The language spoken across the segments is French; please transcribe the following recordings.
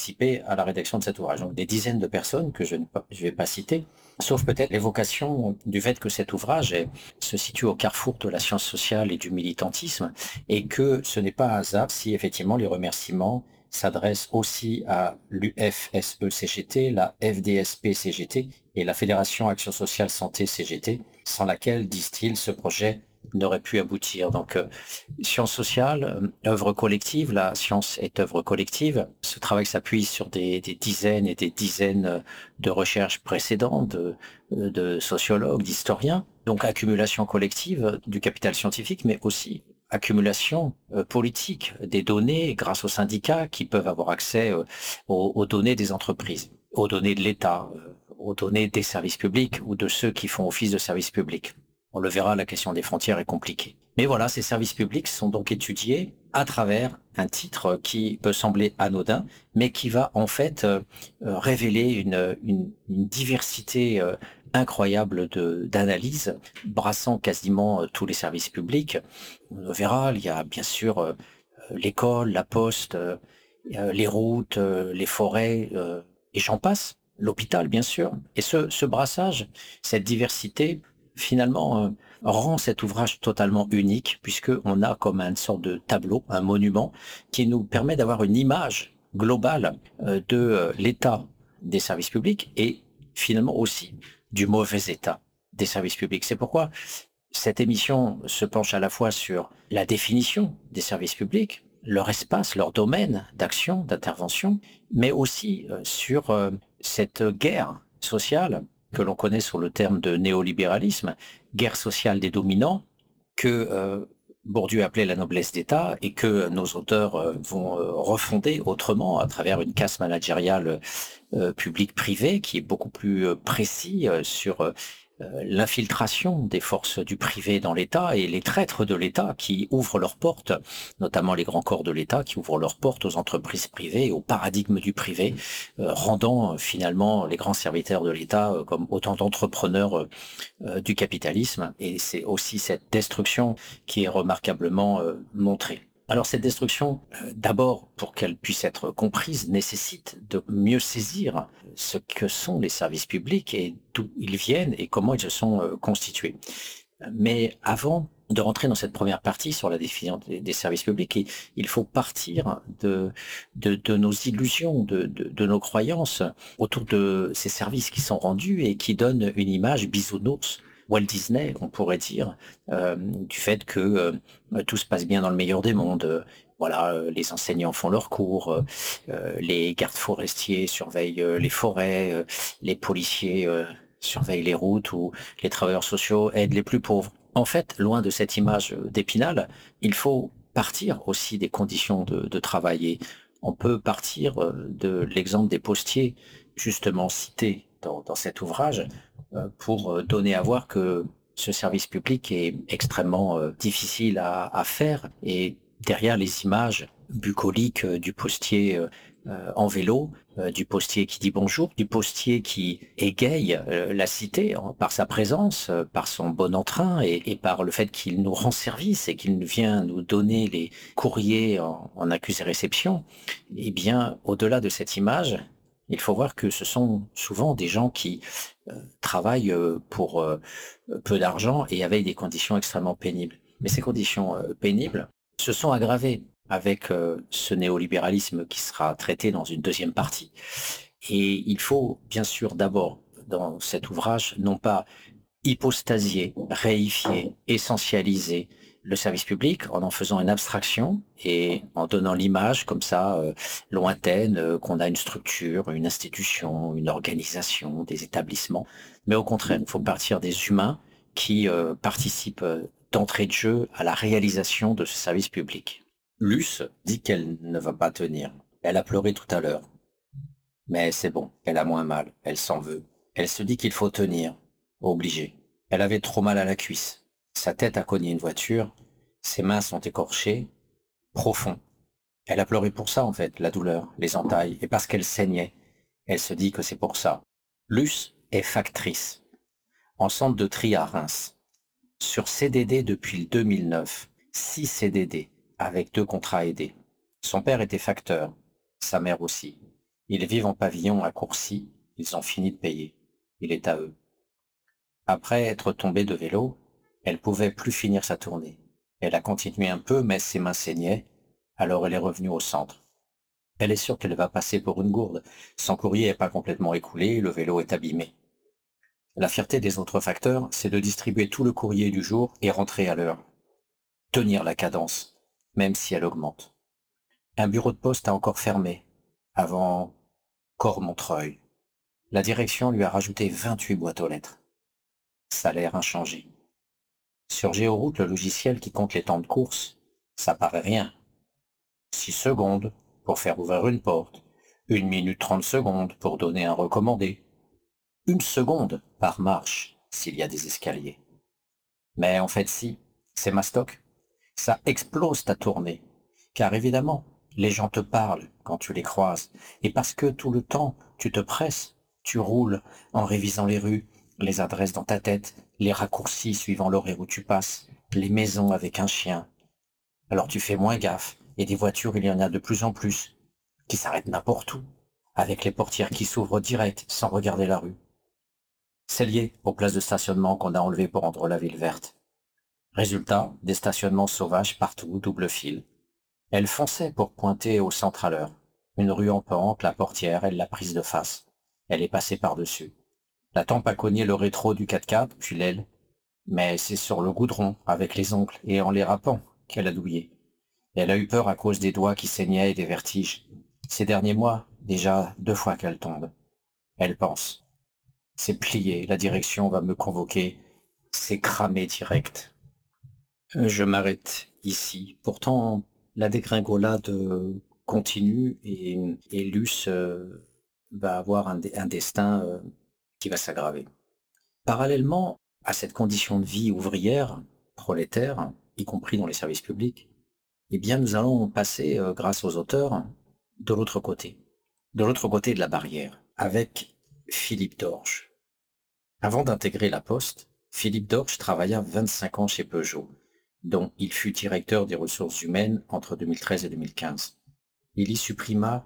participé à la rédaction de cet ouvrage. Donc des dizaines de personnes que je vais pas citer, sauf peut-être l'évocation du fait que cet ouvrage se situe au carrefour de la science sociale et du militantisme, et que ce n'est pas un hasard si effectivement les remerciements s'adressent aussi à l'UFSE-CGT, la FDSP-CGT et la Fédération Action Sociale Santé CGT, sans laquelle, disent-ils, ce projet n'aurait pu aboutir. Donc, science sociale, œuvre collective, la science est œuvre collective. Ce travail s'appuie sur des dizaines et des dizaines de recherches précédentes de sociologues, d'historiens. Donc, accumulation collective du capital scientifique, mais aussi accumulation politique des données grâce aux syndicats qui peuvent avoir accès aux données des entreprises, aux données de l'État, aux données des services publics ou de ceux qui font office de services publics. On le verra, la question des frontières est compliquée. Mais voilà, ces services publics sont donc étudiés à travers un titre qui peut sembler anodin, mais qui va en fait révéler une diversité incroyable d'analyses, brassant quasiment tous les services publics. On le verra, il y a bien sûr l'école, la poste, les routes, les forêts, et j'en passe, l'hôpital bien sûr. Et ce brassage, cette diversité, finalement, rend cet ouvrage totalement unique, puisqu'on a comme une sorte de tableau, un monument, qui nous permet d'avoir une image globale de l'état des services publics et finalement aussi du mauvais état des services publics. C'est pourquoi cette émission se penche à la fois sur la définition des services publics, leur espace, leur domaine d'action, d'intervention, mais aussi sur cette guerre sociale que l'on connaît sous le terme de néolibéralisme, guerre sociale des dominants, que Bourdieu appelait la noblesse d'État et que nos auteurs vont refonder autrement à travers une casse managériale public-privé qui est beaucoup plus précis sur l'infiltration des forces du privé dans l'État et les traîtres de l'État qui ouvrent leurs portes, notamment les grands corps de l'État qui ouvrent leurs portes aux entreprises privées et au paradigme du privé, rendant finalement les grands serviteurs de l'État comme autant d'entrepreneurs du capitalisme. Et c'est aussi cette destruction qui est remarquablement montrée. Alors cette destruction, d'abord, pour qu'elle puisse être comprise, nécessite de mieux saisir ce que sont les services publics et d'où ils viennent et comment ils se sont constitués. Mais avant de rentrer dans cette première partie sur la définition des services publics, il faut partir de nos illusions, de nos croyances autour de ces services qui sont rendus et qui donnent une image bisounours, Walt Disney, on pourrait dire, du fait que tout se passe bien dans le meilleur des mondes. Voilà, les enseignants font leurs cours, les gardes forestiers surveillent les forêts, les policiers surveillent les routes ou les travailleurs sociaux aident les plus pauvres. En fait, loin de cette image d'Épinal, il faut partir aussi des conditions de travail. Et on peut partir de l'exemple des postiers, justement cité dans cet ouvrage, pour donner à voir que ce service public est extrêmement difficile à faire. Et derrière les images bucoliques du postier en vélo, du postier qui dit bonjour, du postier qui égaye la cité par sa présence, par son bon entrain et par le fait qu'il nous rend service et qu'il vient nous donner les courriers en accusé-réception, eh bien, au-delà de cette image, il faut voir que ce sont souvent des gens qui travaillent pour peu d'argent et avec des conditions extrêmement pénibles. Mais ces conditions pénibles se sont aggravées avec ce néolibéralisme qui sera traité dans une deuxième partie. Et il faut bien sûr d'abord, dans cet ouvrage, non pas hypostasier, réifier, essentialiser le service public en faisant une abstraction et en donnant l'image comme ça lointaine qu'on a une structure, une institution, une organisation, des établissements. Mais au contraire, il faut partir des humains qui participent d'entrée de jeu à la réalisation de ce service public. Luce dit qu'elle ne va pas tenir. Elle a pleuré tout à l'heure. Mais c'est bon, elle a moins mal, elle s'en veut. Elle se dit qu'il faut tenir. Obligé. Elle avait trop mal à la cuisse. Sa tête a cogné une voiture. Ses mains sont écorchées. Profond. Elle a pleuré pour ça, en fait, la douleur, les entailles, et parce qu'elle saignait. Elle se dit que c'est pour ça. Luce est factrice. En centre de tri à Reims. Sur CDD depuis le 2009. 6 CDD, avec 2 contrats aidés. Son père était facteur. Sa mère aussi. Ils vivent en pavillon à Courcy, ils ont fini de payer. Il est à eux. Après être tombée de vélo, elle pouvait plus finir sa tournée. Elle a continué un peu, mais ses mains saignaient, alors elle est revenue au centre. Elle est sûre qu'elle va passer pour une gourde. Son courrier n'est pas complètement écoulé, le vélo est abîmé. La fierté des autres facteurs, c'est de distribuer tout le courrier du jour et rentrer à l'heure. Tenir la cadence, même si elle augmente. Un bureau de poste a encore fermé, avant Cormontreuil. La direction lui a rajouté 28 boîtes aux lettres. Salaire inchangé. Sur Géoroute, le logiciel qui compte les temps de course, ça paraît rien. 6 secondes pour faire ouvrir une porte, 1 minute 30 secondes pour donner un recommandé, 1 seconde par marche s'il y a des escaliers. Mais en fait si, c'est mastoc. Ça explose ta tournée. Car évidemment, les gens te parlent quand tu les croises. Et parce que tout le temps, tu te presses, tu roules en révisant les rues, les adresses dans ta tête, les raccourcis suivant l'horaire où tu passes, les maisons avec un chien. Alors tu fais moins gaffe. Et des voitures, il y en a de plus en plus, qui s'arrêtent n'importe où, avec les portières qui s'ouvrent direct sans regarder la rue. C'est lié aux places de stationnement qu'on a enlevées pour rendre la ville verte. Résultat, des stationnements sauvages partout, double fil. Elle fonçait pour pointer au centre à l'heure. Une rue en pente, la portière, elle l'a prise de face. Elle est passée par-dessus. La tempe a cogné le rétro du 4x4, puis l'aile. Mais c'est sur le goudron, avec les ongles et en les râpant, qu'elle a douillé. Elle a eu peur à cause des doigts qui saignaient et des vertiges. Ces derniers mois, déjà 2 fois qu'elle tombe. Elle pense. C'est plié, la direction va me convoquer. C'est cramé direct. Je m'arrête ici. Pourtant, la dégringolade continue et Luce va avoir un destin qui va s'aggraver. Parallèlement à cette condition de vie ouvrière, prolétaire, y compris dans les services publics, eh bien nous allons passer, grâce aux auteurs, de l'autre côté de la barrière, avec Philippe Dorsch. Avant d'intégrer la Poste, Philippe Dorsch travailla 25 ans chez Peugeot, dont il fut directeur des ressources humaines entre 2013 et 2015. Il y supprima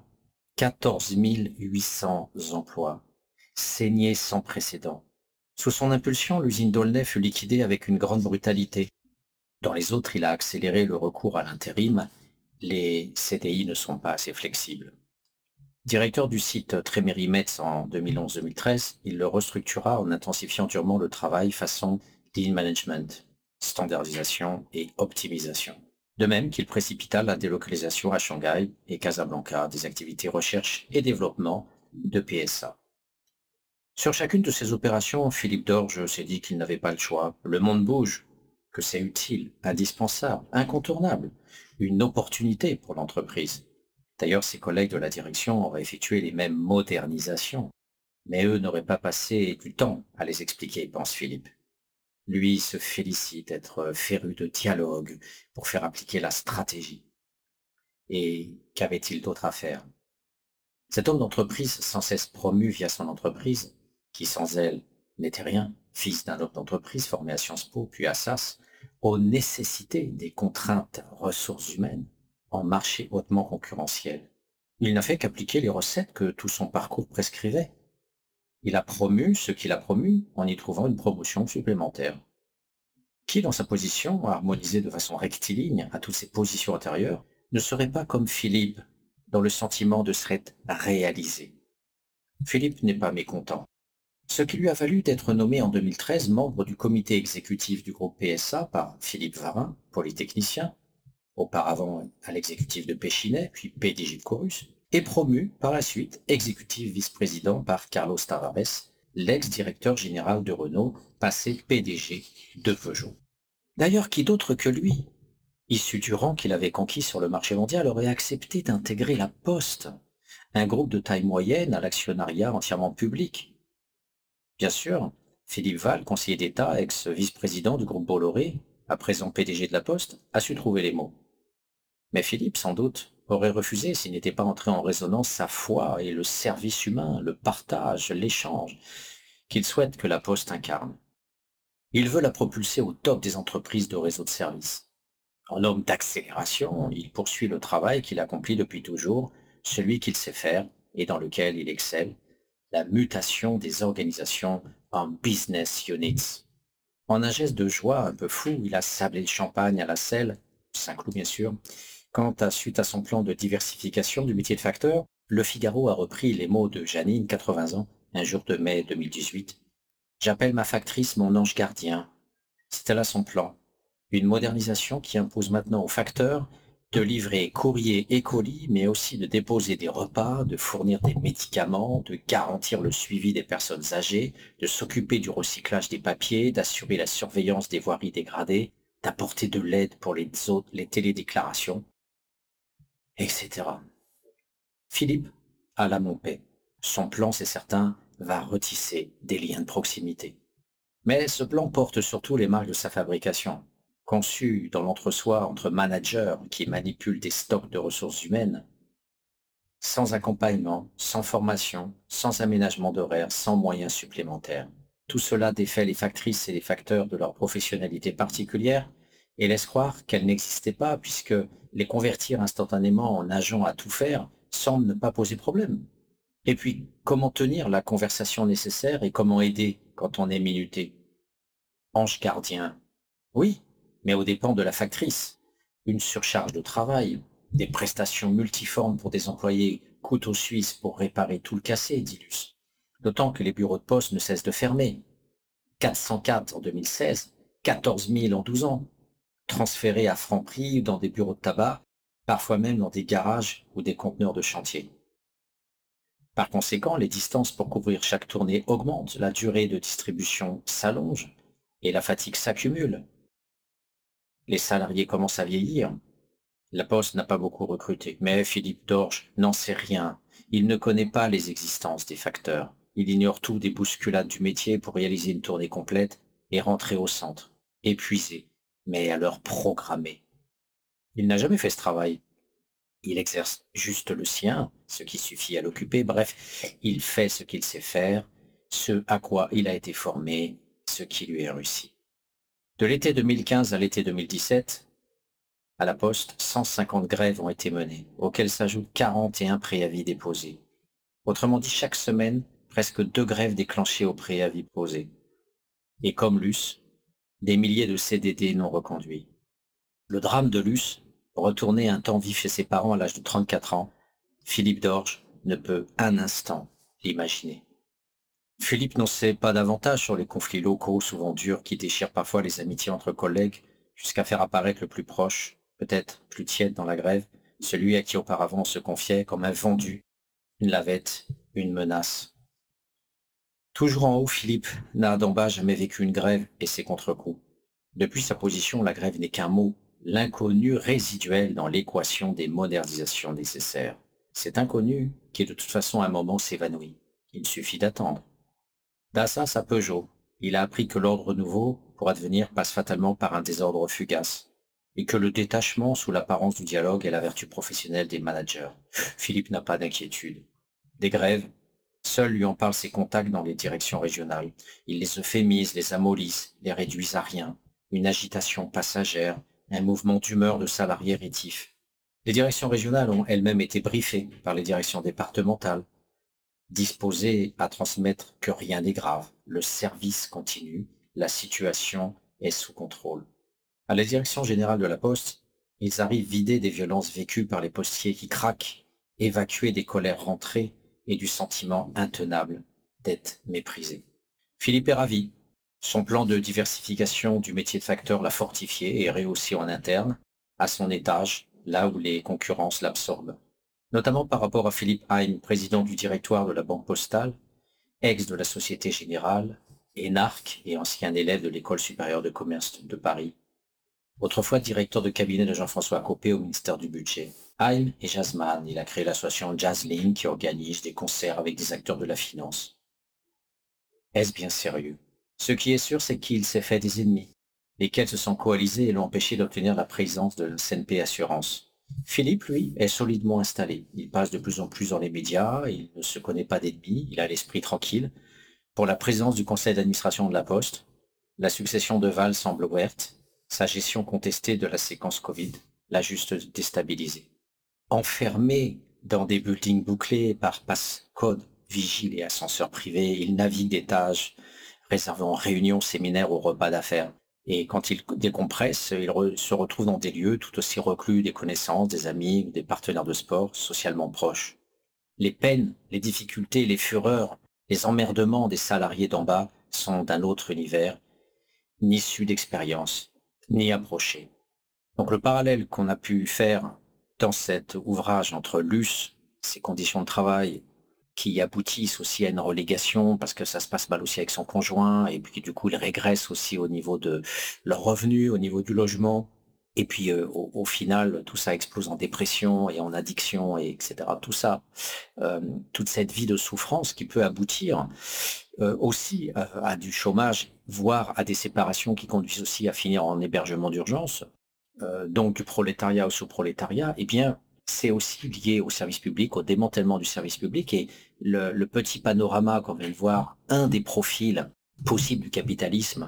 14 800 emplois, saignée sans précédent. Sous son impulsion, l'usine d'Aulnay fut liquidée avec une grande brutalité. Dans les autres, il a accéléré le recours à l'intérim. Les CDI ne sont pas assez flexibles. Directeur du site Tréméry-Metz en 2011-2013, il le restructura en intensifiant durement le travail façon Lean Management, standardisation et optimisation. De même qu'il précipita la délocalisation à Shanghai et Casablanca des activités recherche et développement de PSA. Sur chacune de ces opérations, Philippe Dorsch s'est dit qu'il n'avait pas le choix. Le monde bouge, que c'est utile, indispensable, incontournable, une opportunité pour l'entreprise. D'ailleurs, ses collègues de la direction auraient effectué les mêmes modernisations, mais eux n'auraient pas passé du temps à les expliquer, pense Philippe. Lui se félicite d'être féru de dialogue pour faire appliquer la stratégie. Et qu'avait-il d'autre à faire? Cet homme d'entreprise sans cesse promu via son entreprise, qui sans elle n'était rien, fils d'un homme d'entreprise formé à Sciences Po puis à SAS, aux nécessités des contraintes ressources humaines, en marché hautement concurrentiel. Il n'a fait qu'appliquer les recettes que tout son parcours prescrivait. Il a promu ce qu'il a promu en y trouvant une promotion supplémentaire. Qui, dans sa position, harmonisée de façon rectiligne à toutes ses positions antérieures, ne serait pas comme Philippe, dans le sentiment de se réaliser. Philippe n'est pas mécontent. Ce qui lui a valu d'être nommé en 2013 membre du comité exécutif du groupe PSA par Philippe Varin, polytechnicien, auparavant à l'exécutif de Péchinet, puis PDG de Chorus, et promu par la suite exécutif vice-président par Carlos Tavares, l'ex-directeur général de Renault, passé PDG de Peugeot. D'ailleurs, qui d'autre que lui, issu du rang qu'il avait conquis sur le marché mondial, aurait accepté d'intégrer la Poste, un groupe de taille moyenne à l'actionnariat entièrement public. Bien sûr, Philippe Val, conseiller d'État, ex-vice-président du groupe Bolloré, à présent PDG de la Poste, a su trouver les mots. Mais Philippe, sans doute, aurait refusé s'il n'était pas entré en résonance sa foi et le service humain, le partage, l'échange, qu'il souhaite que la Poste incarne. Il veut la propulser au top des entreprises de réseau de services. En homme d'accélération, il poursuit le travail qu'il accomplit depuis toujours, celui qu'il sait faire, et dans lequel il excelle, la mutation des organisations en business units. En un geste de joie un peu fou, il a sablé le champagne à la selle, Saint-Cloud bien sûr. Suite à son plan de diversification du métier de facteur, Le Figaro a repris les mots de Janine, 80 ans, un jour de mai 2018. J'appelle ma factrice mon ange gardien. C'était là son plan. Une modernisation qui impose maintenant aux facteurs de livrer courrier et colis, mais aussi de déposer des repas, de fournir des médicaments, de garantir le suivi des personnes âgées, de s'occuper du recyclage des papiers, d'assurer la surveillance des voiries dégradées, d'apporter de l'aide pour les télédéclarations, etc. Philippe a la paix. Son plan, c'est certain, va retisser des liens de proximité. Mais ce plan porte surtout les marques de sa fabrication. Conçu dans l'entre-soi entre managers qui manipulent des stocks de ressources humaines, sans accompagnement, sans formation, sans aménagement d'horaire, sans moyens supplémentaires. Tout cela défait les factrices et les facteurs de leur professionnalité particulière et laisse croire qu'elles n'existaient pas puisque les convertir instantanément en agents à tout faire semble ne pas poser problème. Et puis, comment tenir la conversation nécessaire et comment aider quand on est minuté? Ange gardien, oui, mais aux dépens de la factrice. Une surcharge de travail, des prestations multiformes pour des employés couteau suisse pour réparer tout le cassé, dit Luce. D'autant que les bureaux de poste ne cessent de fermer. 404 en 2016, 14 000 en 12 ans, transférés à franc prix dans des bureaux de tabac, parfois même dans des garages ou des conteneurs de chantier. Par conséquent, les distances pour couvrir chaque tournée augmentent, la durée de distribution s'allonge et la fatigue s'accumule. Les salariés commencent à vieillir. La Poste n'a pas beaucoup recruté, mais Philippe Dorge n'en sait rien. Il ne connaît pas les existences des facteurs. Il ignore tout des bousculades du métier pour réaliser une tournée complète et rentrer au centre, épuisé, mais à l'heure programmée. Il n'a jamais fait ce travail. Il exerce juste le sien, ce qui suffit à l'occuper. Bref, il fait ce qu'il sait faire, ce à quoi il a été formé, ce qui lui est réussi. De l'été 2015 à l'été 2017, à la Poste, 150 grèves ont été menées, auxquelles s'ajoutent 41 préavis déposés. Autrement dit, chaque semaine, presque 2 grèves déclenchées au préavis posé. Et comme Luce, des milliers de CDD non reconduits. Le drame de Luce, retourner un temps vivre chez ses parents à l'âge de 34 ans, Philippe Dorge ne peut un instant l'imaginer. Philippe n'en sait pas davantage sur les conflits locaux souvent durs qui déchirent parfois les amitiés entre collègues jusqu'à faire apparaître le plus proche, peut-être plus tiède dans la grève, celui à qui auparavant on se confiait comme un vendu, une lavette, une menace. Toujours en haut, Philippe n'a d'en bas jamais vécu une grève et ses contre-coups. Depuis sa position, la grève n'est qu'un mot, l'inconnu résiduel dans l'équation des modernisations nécessaires. Cet inconnu qui de toute façon à un moment s'évanouit. Il suffit d'attendre. D'Assas à Peugeot, il a appris que l'ordre nouveau, pour advenir, passe fatalement par un désordre fugace, et que le détachement sous l'apparence du dialogue est la vertu professionnelle des managers. Philippe n'a pas d'inquiétude. Des grèves, seuls lui en parlent ses contacts dans les directions régionales. Il les euphémise, les amollisse, les réduit à rien. Une agitation passagère, un mouvement d'humeur de salariés rétifs. Les directions régionales ont elles-mêmes été briefées par les directions départementales, disposées à transmettre que rien n'est grave, le service continue, la situation est sous contrôle. À la direction générale de la Poste, ils arrivent vidés des violences vécues par les postiers qui craquent, évacués des colères rentrées et du sentiment intenable d'être méprisé. Philippe est ravi. Son plan de diversification du métier de facteur l'a fortifié et rehaussé en interne, à son étage, là où les concurrences l'absorbent. Notamment par rapport à Philippe Heim, président du directoire de la Banque Postale, ex de la Société Générale, énarque et ancien élève de l'École supérieure de commerce de Paris. Autrefois directeur de cabinet de Jean-François Copé au ministère du Budget. Heim est jazzman, il a créé l'association Jazzlink qui organise des concerts avec des acteurs de la finance. Est-ce bien sérieux? Ce qui est sûr, c'est qu'il s'est fait des ennemis, lesquels se sont coalisés et l'ont empêché d'obtenir la présidence de la CNP Assurance. Philippe, lui, est solidement installé. Il passe de plus en plus dans les médias, il ne se connaît pas d'ennemis, il a l'esprit tranquille. Pour la présidence du conseil d'administration de la Poste, la succession de Val semble ouverte, sa gestion contestée de la séquence Covid l'a juste déstabilisé. Enfermé dans des buildings bouclés par passe-code, vigiles et ascenseurs privés. Il navigue d'étages réservés en réunions, séminaires ou repas d'affaires. Et quand il décompresse, se retrouve dans des lieux tout aussi reclus, des connaissances, des amis, des partenaires de sport socialement proches. Les peines, les difficultés, les fureurs, les emmerdements des salariés d'en bas sont d'un autre univers, ni issus d'expérience, ni approchés. Donc le parallèle qu'on a pu faire dans cet ouvrage entre l'US, ses conditions de travail, qui aboutissent aussi à une relégation parce que ça se passe mal aussi avec son conjoint, et puis du coup il régresse aussi au niveau de leurs revenus, au niveau du logement, et puis au final tout ça explose en dépression et en addiction, et etc. Tout ça, toute cette vie de souffrance qui peut aboutir aussi à du chômage, voire à des séparations qui conduisent aussi à finir en hébergement d'urgence, donc du prolétariat au sous-prolétariat, eh bien, c'est aussi lié au service public, au démantèlement du service public. Et le petit panorama qu'on vient de voir, un des profils possibles du capitalisme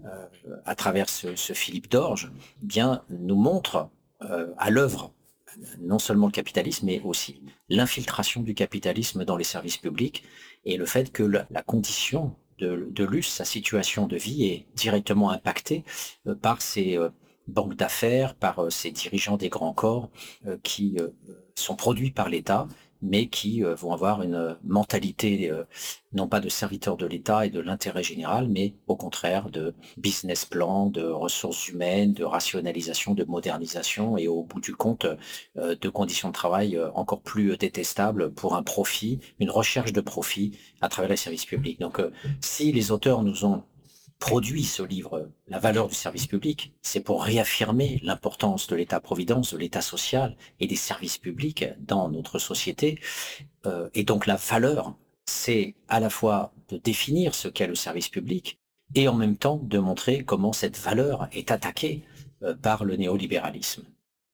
à travers ce Philippe Dorge, eh bien, nous montre à l'œuvre non seulement le capitalisme, mais aussi l'infiltration du capitalisme dans les services publics et le fait que la condition de l'US, sa situation de vie, est directement impactée par ces banques d'affaires, par ces dirigeants des grands corps qui sont produits par l'État, mais qui vont avoir une mentalité non pas de serviteurs de l'État et de l'intérêt général, mais au contraire de business plan, de ressources humaines, de rationalisation, de modernisation et au bout du compte de conditions de travail encore plus détestables pour un profit, une recherche de profit à travers les services publics. Donc si les auteurs nous ont produit ce livre, La valeur du service public, c'est pour réaffirmer l'importance de l'État-providence, de l'État social et des services publics dans notre société. Et donc la valeur, c'est à la fois de définir ce qu'est le service public et en même temps de montrer comment cette valeur est attaquée par le néolibéralisme.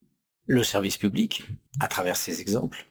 Le service public, à travers ces exemples,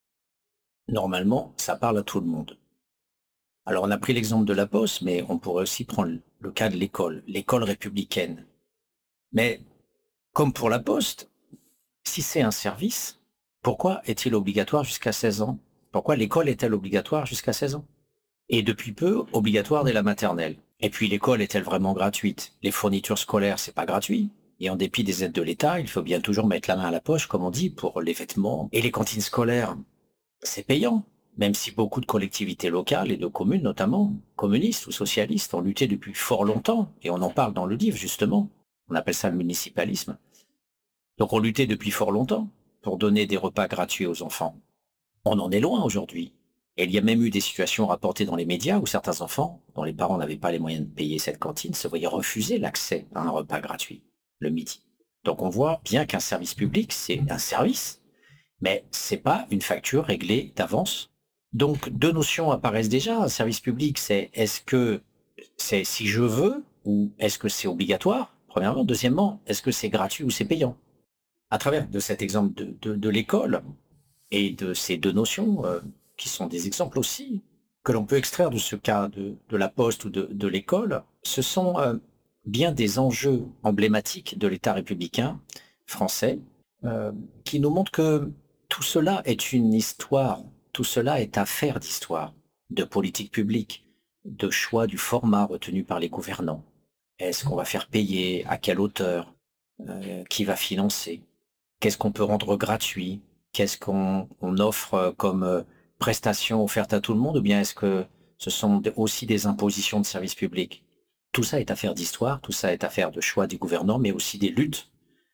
normalement, ça parle à tout le monde. Alors, on a pris l'exemple de la Poste, mais on pourrait aussi prendre le cas de l'école républicaine. Mais, comme pour la Poste, si c'est un service, pourquoi est-il obligatoire jusqu'à 16 ans? Pourquoi l'école est-elle obligatoire jusqu'à 16 ans? Et depuis peu, obligatoire dès la maternelle. Et puis, l'école est-elle vraiment gratuite? Les fournitures scolaires, c'est pas gratuit. Et en dépit des aides de l'État, il faut bien toujours mettre la main à la poche, comme on dit, pour les vêtements. Et les cantines scolaires, c'est payant. Même si beaucoup de collectivités locales et de communes, notamment, communistes ou socialistes, ont lutté depuis fort longtemps, et on en parle dans le livre, justement. On appelle ça le municipalisme. Donc, on luttait depuis fort longtemps pour donner des repas gratuits aux enfants. On en est loin aujourd'hui. Et il y a même eu des situations rapportées dans les médias où certains enfants, dont les parents n'avaient pas les moyens de payer cette cantine, se voyaient refuser l'accès à un repas gratuit le midi. Donc on voit bien qu'un service public, c'est un service, mais c'est pas une facture réglée d'avance. Donc deux notions apparaissent déjà. Un service public, c'est est-ce que c'est si je veux ou est-ce que c'est obligatoire, premièrement. Deuxièmement, est-ce que c'est gratuit ou c'est payant? À travers de cet exemple de l'école et de ces deux notions, qui sont des exemples aussi, que l'on peut extraire de ce cas de la Poste ou de l'école, ce sont bien des enjeux emblématiques de l'État républicain français, qui nous montrent que tout cela est une histoire, tout cela est affaire d'histoire, de politique publique, de choix du format retenu par les gouvernants. Est-ce qu'on va faire payer? À quelle hauteur? Qui va financer? Qu'est-ce qu'on peut rendre gratuit? Qu'est-ce qu'on offre comme prestation offerte à tout le monde? Ou bien est-ce que ce sont aussi des impositions de services publics? Tout ça est affaire d'histoire, tout ça est affaire de choix des gouvernants, mais aussi des luttes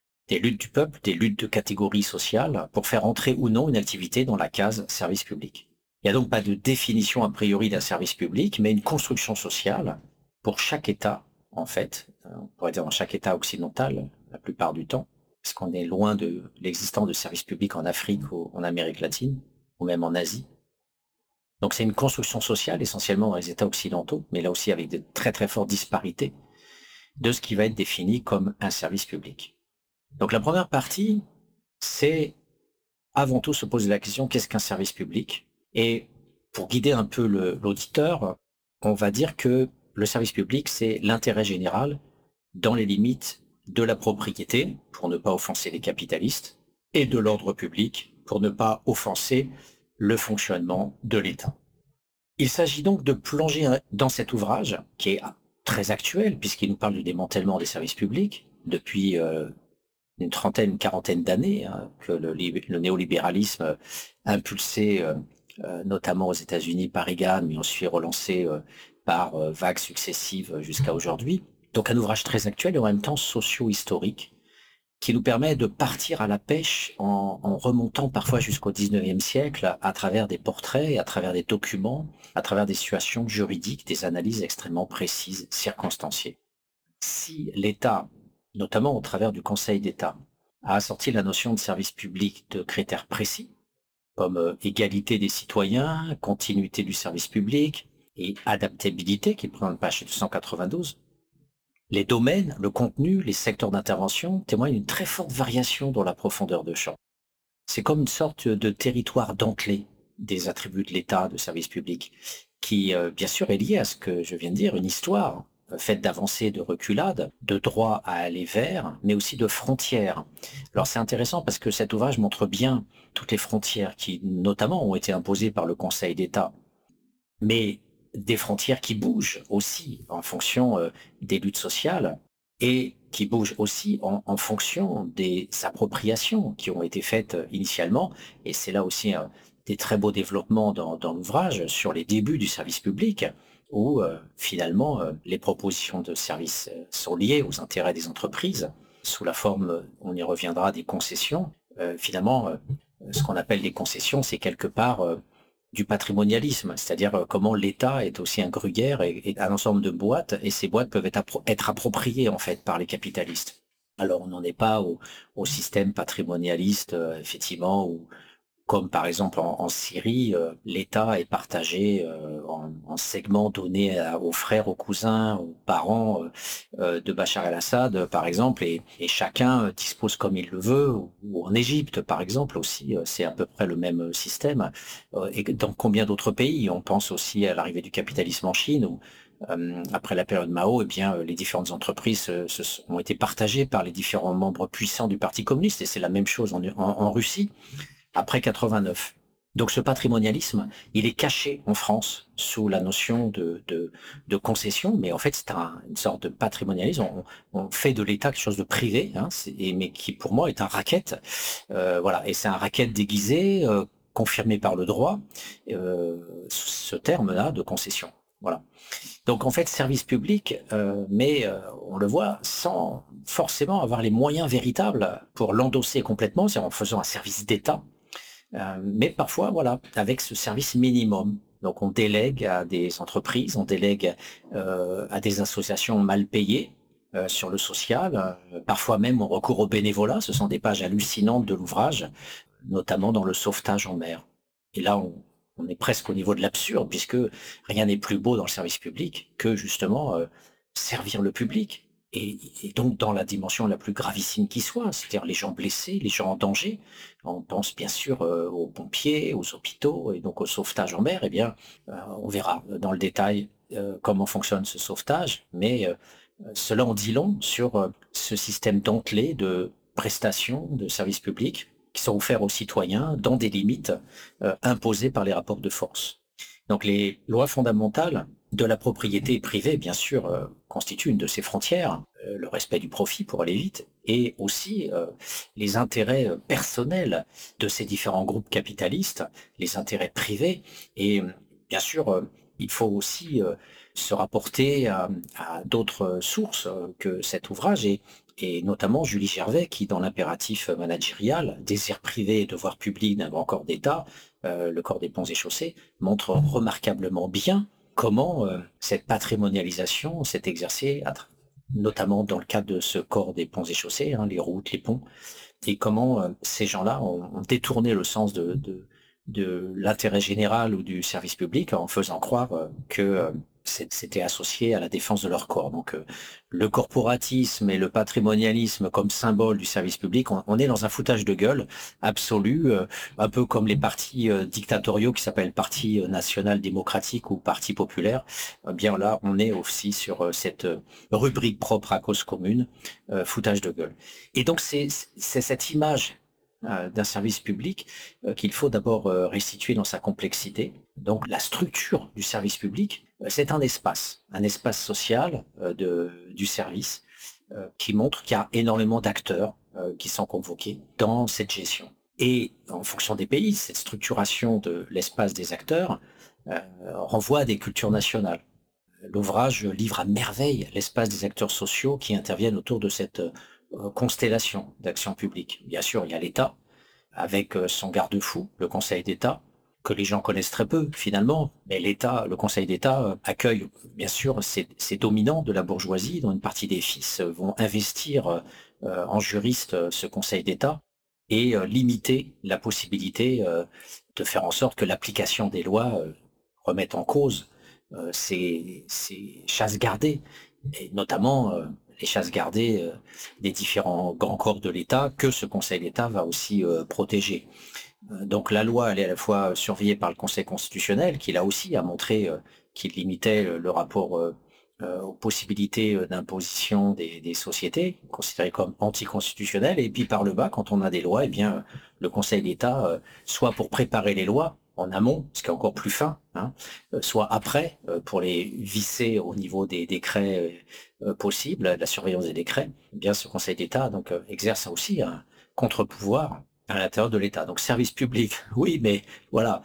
du peuple, des luttes de catégories sociales pour faire entrer ou non une activité dans la case service public. Il n'y a donc pas de définition a priori d'un service public, mais une construction sociale pour chaque État, en fait, on pourrait dire dans chaque État occidental, la plupart du temps, parce qu'on est loin de l'existence de services publics en Afrique ou en Amérique latine, ou même en Asie. Donc c'est une construction sociale essentiellement dans les États occidentaux, mais là aussi avec de très très fortes disparités de ce qui va être défini comme un service public. Donc la première partie, c'est avant tout se poser la question, qu'est-ce qu'un service public? Et pour guider un peu l'auditeur, on va dire que le service public, c'est l'intérêt général dans les limites de la propriété, pour ne pas offenser les capitalistes, et de l'ordre public, pour ne pas offenser le fonctionnement de l'État. Il s'agit donc de plonger dans cet ouvrage, qui est très actuel, puisqu'il nous parle du démantèlement des services publics depuis une trentaine, une quarantaine d'années, hein, que le néolibéralisme impulsé notamment aux États-Unis par Reagan, mais ensuite relancé par vagues successives jusqu'à aujourd'hui. Donc un ouvrage très actuel et en même temps socio-historique, qui nous permet de partir à la pêche en remontant parfois jusqu'au 19e siècle à travers des portraits, à travers des documents, à travers des situations juridiques, des analyses extrêmement précises, circonstanciées. Si l'État, notamment au travers du Conseil d'État, a assorti la notion de service public de critères précis, comme égalité des citoyens, continuité du service public et adaptabilité, qui prend une page 292, les domaines, le contenu, les secteurs d'intervention témoignent d'une très forte variation dans la profondeur de champ. C'est comme une sorte de territoire dentelé des attributs de l'État, de service public, qui bien sûr est lié à ce que je viens de dire, une histoire faite d'avancées, de reculades, de droit à aller vers, mais aussi de frontières. Alors c'est intéressant parce que cet ouvrage montre bien toutes les frontières qui, notamment, ont été imposées par le Conseil d'État, mais des frontières qui bougent aussi en fonction des luttes sociales et qui bougent aussi en fonction des appropriations qui ont été faites initialement. Et c'est là aussi des très beaux développements dans l'ouvrage sur les débuts du service public, où finalement les propositions de services sont liées aux intérêts des entreprises sous la forme, on y reviendra, des concessions. Finalement, ce qu'on appelle des concessions, c'est quelque part du patrimonialisme, c'est-à-dire comment l'État est aussi un gruyère et un ensemble de boîtes, et ces boîtes peuvent être appropriées en fait par les capitalistes. Alors on n'en est pas au système patrimonialiste, effectivement, où, comme par exemple en Syrie, l'État est partagé en segments donnés aux frères, aux cousins, aux parents de Bachar el-Assad, par exemple, et chacun dispose comme il le veut, ou en Égypte, par exemple, aussi, c'est à peu près le même système. Et dans combien d'autres pays? On pense aussi à l'arrivée du capitalisme en Chine, où après la période Mao, eh bien, les différentes entreprises ont été partagées par les différents membres puissants du Parti communiste, et c'est la même chose en Russie après 89. Donc ce patrimonialisme, il est caché en France sous la notion de concession, mais en fait c'est une sorte de patrimonialisme. On fait de l'État quelque chose de privé, hein, mais qui pour moi est un racket. Voilà, et c'est un racket déguisé, confirmé par le droit, ce terme-là de concession. Voilà. Donc en fait, service public, mais on le voit sans forcément avoir les moyens véritables pour l'endosser complètement, c'est-à-dire en faisant un service d'État. Mais parfois, voilà, avec ce service minimum. Donc, on délègue à des entreprises, on délègue à des associations mal payées sur le social. Parfois même, on recourt au bénévolat. Ce sont des pages hallucinantes de l'ouvrage, notamment dans le sauvetage en mer. Et là, on est presque au niveau de l'absurde, puisque rien n'est plus beau dans le service public que justement servir le public. Et donc dans la dimension la plus gravissime qui soit, c'est-à-dire les gens blessés, les gens en danger. On pense bien sûr aux pompiers, aux hôpitaux et donc au sauvetage en mer. Eh bien, on verra dans le détail comment fonctionne ce sauvetage, mais cela en dit long sur ce système dentelé de prestations de services publics qui sont offerts aux citoyens dans des limites imposées par les rapports de force. Donc les lois fondamentales de la propriété privée, bien sûr, constituent une de ces frontières, le respect du profit pour aller vite, et aussi les intérêts personnels de ces différents groupes capitalistes, les intérêts privés, et bien sûr, il faut aussi se rapporter à d'autres sources que cet ouvrage, et notamment Julie Gervais, qui, dans l'impératif managérial, désir privé et devoir public d'un grand corps d'État, le corps des ponts et chaussées, montre remarquablement bien comment cette patrimonialisation s'est exercée, notamment dans le cadre de ce corps des ponts et chaussées, hein, les routes, les ponts, et comment ces gens-là ont détourné le sens de l'intérêt général ou du service public en faisant croire que c'était associé à la défense de leur corps. Donc le corporatisme et le patrimonialisme comme symbole du service public, on est dans un foutage de gueule absolu, un peu comme les partis dictatoriaux qui s'appellent Parti national démocratique ou Parti populaire. Bien là, on est aussi sur cette rubrique propre à cause commune, foutage de gueule. Et donc c'est cette image d'un service public qu'il faut d'abord restituer dans sa complexité. Donc la structure du service public, c'est un espace social du service qui montre qu'il y a énormément d'acteurs qui sont convoqués dans cette gestion. Et en fonction des pays, cette structuration de l'espace des acteurs renvoie à des cultures nationales. L'ouvrage livre à merveille l'espace des acteurs sociaux qui interviennent autour de cette constellation d'action publique. Bien sûr, il y a l'État, avec son garde-fou, le Conseil d'État, que les gens connaissent très peu finalement, mais l'État, le Conseil d'État accueille bien sûr ces dominants de la bourgeoisie, dont une partie des fils vont investir en juriste ce Conseil d'État et limiter la possibilité de faire en sorte que l'application des lois remette en cause ces chasses gardées, et notamment les chasses gardées des différents grands corps de l'État que ce Conseil d'État va aussi protéger. Donc la loi, elle est à la fois surveillée par le Conseil constitutionnel, qui là aussi a montré qu'il limitait le rapport aux possibilités d'imposition des sociétés, considérées comme anticonstitutionnelles, et puis par le bas, quand on a des lois, eh bien le Conseil d'État, soit pour préparer les lois en amont, ce qui est encore plus fin, hein, soit après, pour les visser au niveau des décrets possibles, la surveillance des décrets, eh bien ce Conseil d'État donc exerce aussi un contre-pouvoir à l'intérieur de l'État. Donc service public, oui, mais voilà,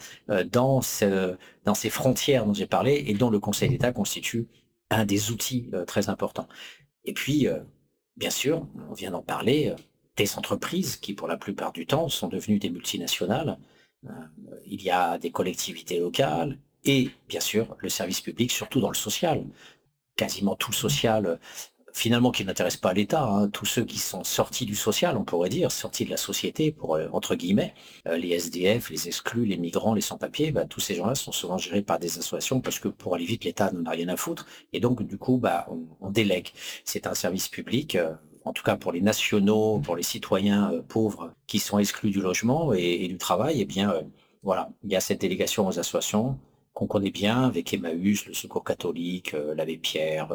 dans ces frontières dont j'ai parlé et dont le Conseil d'État constitue un des outils très importants. Et puis, bien sûr, on vient d'en parler, des entreprises qui, pour la plupart du temps, sont devenues des multinationales. Euh, il y a des collectivités locales et, bien sûr, le service public, surtout dans le social. Quasiment tout le social finalement qui n'intéresse pas l'État, hein, tous ceux qui sont sortis du social, on pourrait dire, sortis de la société, pour entre guillemets, les SDF, les exclus, les migrants, les sans-papiers, bah, tous ces gens-là sont souvent gérés par des associations parce que pour aller vite, l'État n'en a rien à foutre et donc du coup, bah, on délègue. C'est un service public. En tout cas pour les nationaux, pour les citoyens pauvres qui sont exclus du logement et du travail, eh bien voilà, il y a cette délégation aux associations qu'on connaît bien avec Emmaüs, le Secours catholique, l'Abbé Pierre,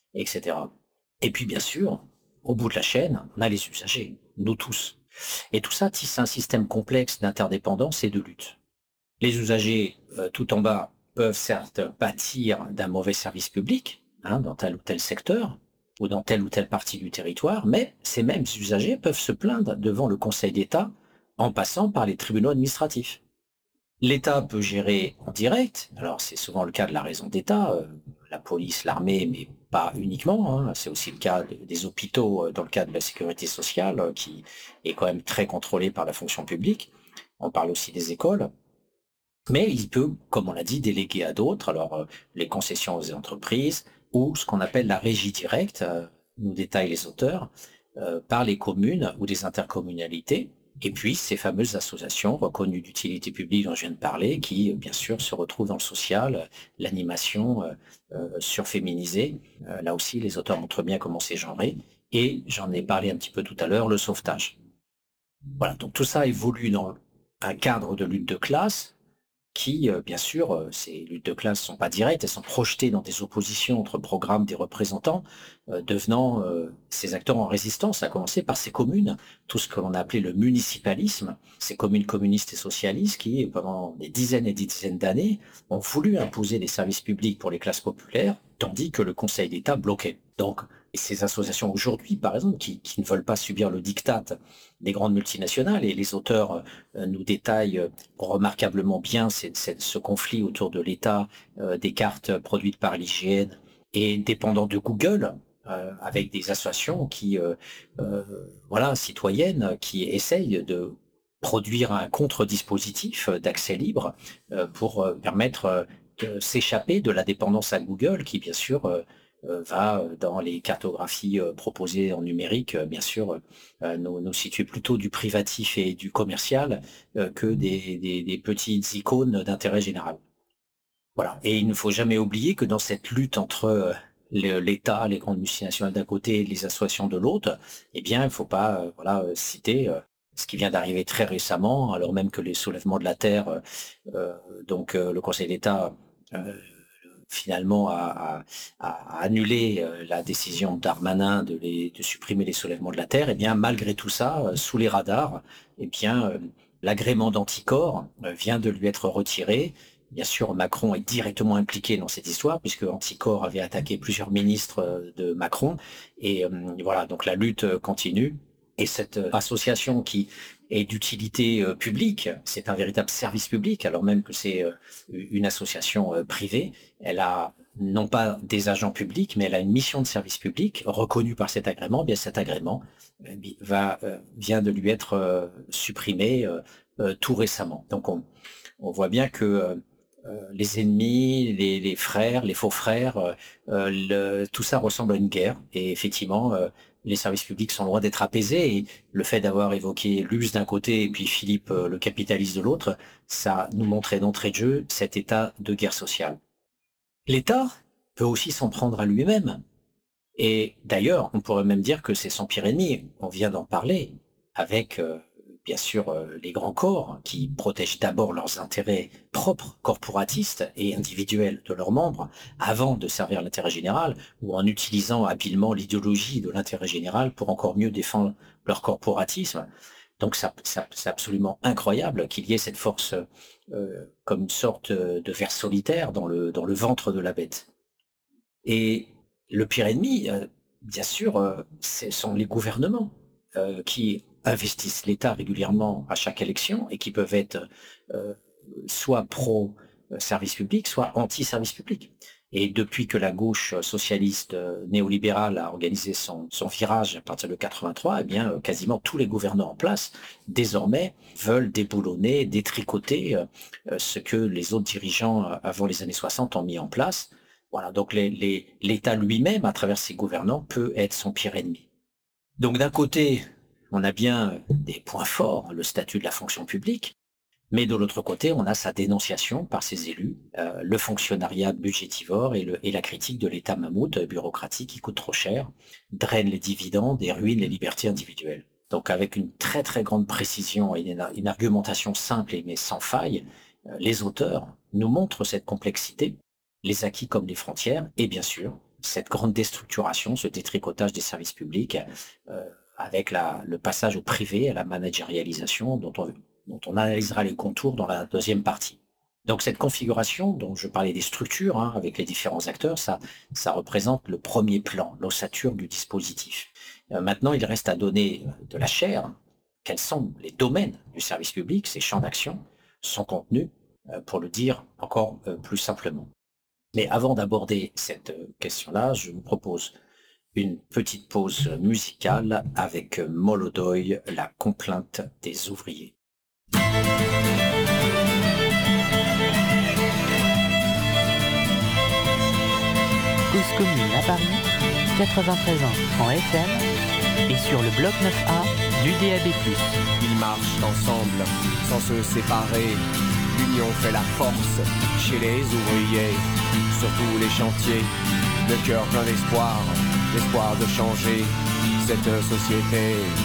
etc. Et puis, bien sûr, au bout de la chaîne, on a les usagers, nous tous. Et tout ça tisse un système complexe d'interdépendance et de lutte. Les usagers, tout en bas, peuvent certes pâtir d'un mauvais service public, hein, dans tel ou tel secteur, ou dans telle ou telle partie du territoire, mais ces mêmes usagers peuvent se plaindre devant le Conseil d'État en passant par les tribunaux administratifs. L'État peut gérer en direct, alors c'est souvent le cas de la raison d'État, la police, l'armée, mais pas uniquement, hein. C'est aussi le cas des hôpitaux dans le cas de la sécurité sociale, qui est quand même très contrôlée par la fonction publique. On parle aussi des écoles. Mais il peut, comme on l'a dit, déléguer à d'autres, alors les concessions aux entreprises ou ce qu'on appelle la régie directe, nous détaillent les auteurs, par les communes ou des intercommunalités. Et puis ces fameuses associations reconnues d'utilité publique dont je viens de parler, qui bien sûr se retrouvent dans le social, l'animation surféminisée. Là aussi, les auteurs montrent bien comment c'est genré. Et j'en ai parlé un petit peu tout à l'heure, le sauvetage. Voilà, donc tout ça évolue dans un cadre de lutte de classe qui, bien sûr, ces luttes de classe sont pas directes, elles sont projetées dans des oppositions entre programmes des représentants, devenant ces acteurs en résistance, à commencer par ces communes, tout ce que l'on a appelé le municipalisme, ces communes communistes et socialistes qui, pendant des dizaines et des dizaines d'années, ont voulu imposer des services publics pour les classes populaires, tandis que le Conseil d'État bloquait. Donc, ces associations aujourd'hui, par exemple, qui ne veulent pas subir le diktat des grandes multinationales, et les auteurs nous détaillent remarquablement bien ce conflit autour de l'État, des cartes produites par l'IGN et dépendant de Google, avec des associations qui, voilà, citoyennes, qui essayent de produire un contre-dispositif d'accès libre pour permettre de s'échapper de la dépendance à Google, qui bien sûr va dans les cartographies proposées en numérique, bien sûr, nous situer plutôt du privatif et du commercial que des petites icônes d'intérêt général. Voilà. Et il ne faut jamais oublier que dans cette lutte entre l'État, les grandes multinationales d'un côté et les associations de l'autre, eh bien, il ne faut pas voilà, citer ce qui vient d'arriver très récemment, alors même que les soulèvements de la Terre, donc le Conseil d'État finalement a annulé la décision Darmanin de supprimer les soulèvements de la terre, et bien malgré tout ça, sous les radars, et bien l'agrément d'Anticor vient de lui être retiré. Bien sûr, Macron est directement impliqué dans cette histoire puisque Anticor avait attaqué plusieurs ministres de Macron, et voilà, donc la lutte continue. Et cette association qui est d'utilité publique, c'est un véritable service public, alors même que c'est une association privée. Elle a non pas des agents publics, mais elle a une mission de service public reconnue par cet agrément. Bien, cet agrément vient de lui être supprimé tout récemment. Donc on voit bien que les ennemis, les frères, les faux frères, tout ça ressemble à une guerre. Et effectivement, les services publics sont loin d'être apaisés. Et le fait d'avoir évoqué Luce d'un côté et puis Philippe, le capitaliste de l'autre, ça nous montrait d'entrée de jeu cet état de guerre sociale. L'État peut aussi s'en prendre à lui-même. Et d'ailleurs, on pourrait même dire que c'est son pire ennemi. On vient d'en parler avec, bien sûr, les grands corps qui protègent d'abord leurs intérêts propres, corporatistes et individuels de leurs membres, avant de servir l'intérêt général, ou en utilisant habilement l'idéologie de l'intérêt général pour encore mieux défendre leur corporatisme. Donc c'est absolument incroyable qu'il y ait cette force comme une sorte de ver solitaire dans le ventre de la bête. Et le pire ennemi, bien sûr, ce sont les gouvernements qui investissent l'État régulièrement à chaque élection et qui peuvent être soit pro-service public, soit anti-service public. Et depuis que la gauche socialiste néolibérale a organisé son virage à partir de 83, eh bien, quasiment tous les gouvernants en place, désormais, veulent déboulonner, détricoter ce que les autres dirigeants avant les années 60 ont mis en place. Voilà, donc l'État lui-même, à travers ses gouvernants, peut être son pire ennemi. Donc d'un côté, on a bien des points forts, le statut de la fonction publique, mais de l'autre côté, on a sa dénonciation par ses élus, le fonctionnariat budgétivore et la critique de l'État mammouth bureaucratique qui coûte trop cher, draine les dividendes et ruine les libertés individuelles. Donc avec une très très grande précision et une argumentation simple mais sans faille, les auteurs nous montrent cette complexité, les acquis comme les frontières, et bien sûr, cette grande déstructuration, ce détricotage des services publics, avec le passage au privé, à la managérialisation, dont on analysera les contours dans la deuxième partie. Donc cette configuration, dont je parlais des structures, avec les différents acteurs, ça représente le premier plan, l'ossature du dispositif. Maintenant, il reste à donner de la chair. Quels sont les domaines du service public, ses champs d'action, son contenu, pour le dire encore plus simplement. Mais avant d'aborder cette question-là, je vous propose une petite pause musicale avec Molodoy, la complainte des ouvriers. Cause commune à Paris, 93 ans en FM et sur le bloc 9A du DAB+. Ils marchent ensemble, sans se séparer. L'union fait la force chez les ouvriers. Sur tous les chantiers, le cœur plein d'espoir, l'espoir de changer cette société.